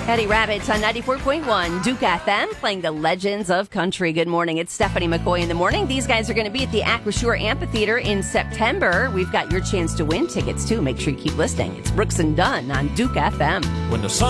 Eddie Rabbits on 94.1 Duke FM, playing the legends of country. Good morning. It's Stephanie McCoy in the morning. These guys are going to be at the Acrisure Amphitheater in September. We've got your chance to win tickets, too. Make sure you keep listening. It's Brooks and Dunn on Duke FM. When the sun